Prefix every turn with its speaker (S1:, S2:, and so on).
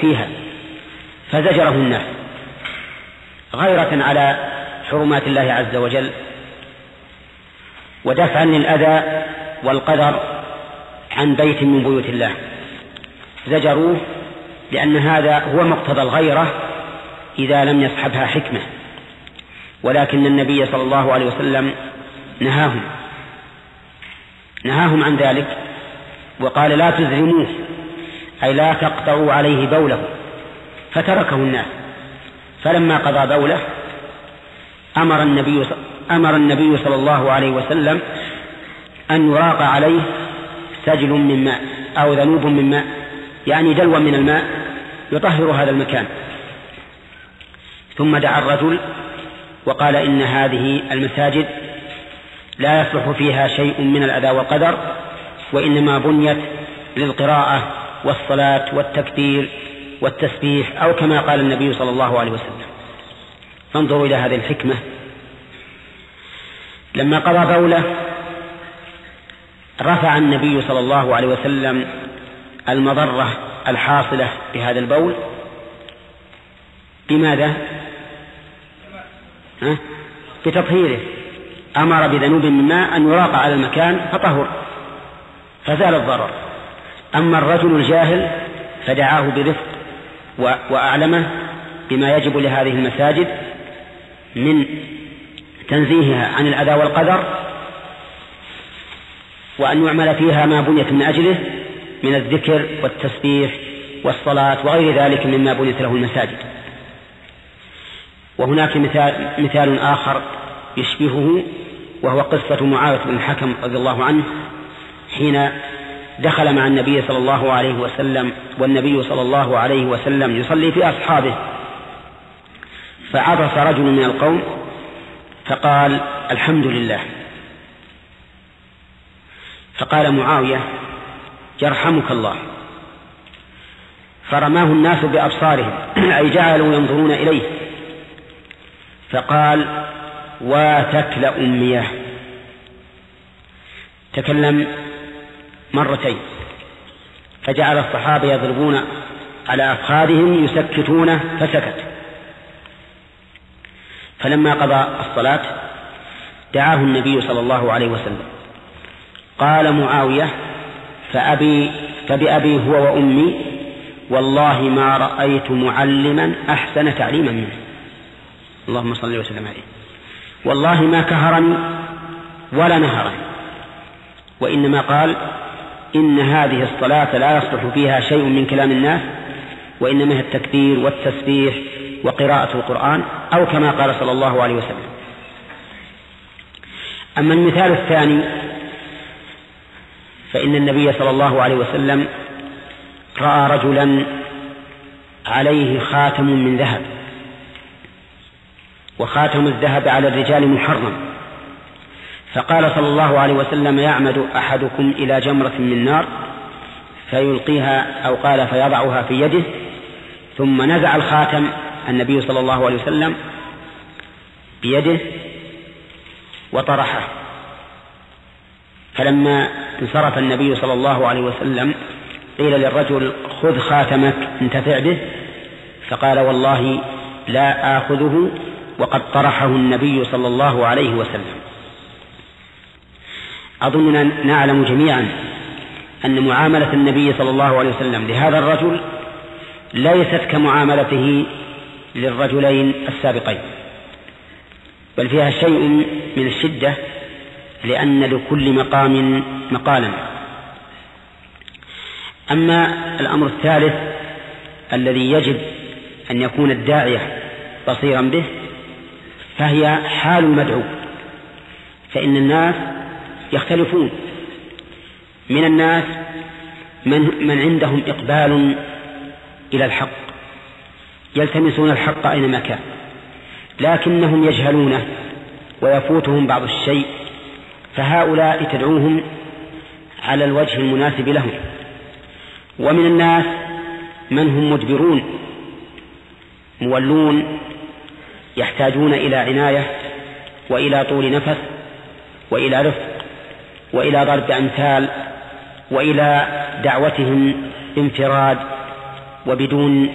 S1: فيها، فزجره الناس غيرة على حرمات الله عز وجل ودفعا للأذى والقدر عن بيت من بيوت الله. زجروه لأن هذا هو مقتضى الغيرة إذا لم يصحبها حكمة، ولكن النبي صلى الله عليه وسلم نهاهم عن ذلك وقال لا تزرموه، أي لا تقطعوا عليه بوله، فتركه الناس. فلما قضى بوله أمر النبي صلى الله عليه وسلم أن يراق عليه سجل من ماء أو ذنوب من ماء، يعني دلو من الماء يطهر هذا المكان. ثم دعا الرجل وقال إن هذه المساجد لا يصلح فيها شيء من الأذى والقدر، وإنما بنيت للقراءة والصلاة والتكبير والتسبيح، أو كما قال النبي صلى الله عليه وسلم. فانظروا إلى هذه الحكمة. لما قضى بوله رفع النبي صلى الله عليه وسلم المضرة الحاصلة بهذا البول بماذا؟ بتطهيره. أمر بذنوب من ماء أن يراق على المكان فطهر فزال الضرر. أما الرجل الجاهل فدعاه برفق وأعلمه بما يجب لهذه المساجد من تنزيهها عن الأذى والقدر، وأن يعمل فيها ما بنيت من أجله من الذكر والتسبيح والصلاة وغير ذلك مما بنيت له المساجد. وهناك مثال آخر يشبهه، وهو قصة معاوية بن الحكم رضي الله عنه حين دخل مع النبي صلى الله عليه وسلم والنبي صلى الله عليه وسلم يصلي في أصحابه، فعطس رجل من القوم فقال الحمد لله، فقال معاوية يرحمك الله، فرماه الناس بأبصارهم أي جعلوا ينظرون إليه، فقال واتكل أميه. تكلم مرتين، فجعل الصحابة يضربون على أفخاذهم يسكتونه فسكت. فلما قضى الصلاة دعاه النبي صلى الله عليه وسلم، قال معاوية فبأبي هو وأمي والله ما رأيت معلما أحسن تعليما منه، اللهم صل وسلم عليه، والله ما كهرني ولا نهرني، وإنما قال إن هذه الصلاة لا يصلح فيها شيء من كلام الناس، وإنما هي التكبير والتسبيح وقراءة القرآن، أو كما قال صلى الله عليه وسلم. أما المثال الثاني فإن النبي صلى الله عليه وسلم رأى رجلا عليه خاتم من ذهب، وخاتم الذهب على الرجال محرم، فقال صلى الله عليه وسلم يعمد أحدكم إلى جمرة من نار فيلقيها، أو قال فيضعها في يده، ثم نزع الخاتم النبي صلى الله عليه وسلم بيده وطرحه. فلما انصرف النبي صلى الله عليه وسلم قيل للرجل خذ خاتمك انتفع به، فقال والله لا آخذه وقد طرحه النبي صلى الله عليه وسلم. أظننا نعلم جميعا أن معاملة النبي صلى الله عليه وسلم لهذا الرجل ليست كمعاملته للرجلين السابقين، بل فيها شيء من الشدة، لأن لكل مقام مقالا. أما الأمر الثالث الذي يجب أن يكون الداعية بصيرا به فهي حال المدعو، فإن الناس يختلفون، من الناس من عندهم إقبال إلى الحق يلتمسون الحق أينما كان، لكنهم يجهلونه ويفوتهم بعض الشيء، فهؤلاء تدعوهم على الوجه المناسب لهم. ومن الناس من هم مدبرون مولون يحتاجون إلى عناية وإلى طول نفس وإلى رفق وإلى ضرب أمثال وإلى دعوتهم بانفراد وبدون